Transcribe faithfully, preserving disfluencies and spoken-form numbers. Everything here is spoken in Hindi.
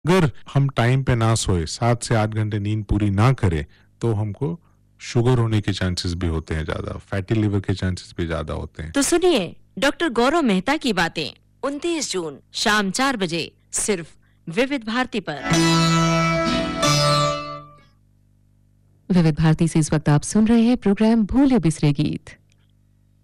अगर हम टाइम पे ना सोए, सात से आठ घंटे नींद पूरी ना करें, तो हमको शुगर होने के चांसेस भी होते हैं ज्यादा, फैटी लिवर के चांसेस भी ज्यादा होते हैं। तो सुनिए डॉक्टर गौरव मेहता की बातें उनतीस जून शाम चार बजे सिर्फ विविध भारती पर। विविध भारती से इस वक्त आप सुन रहे हैं प्रोग्राम भूले बिसरे गीत।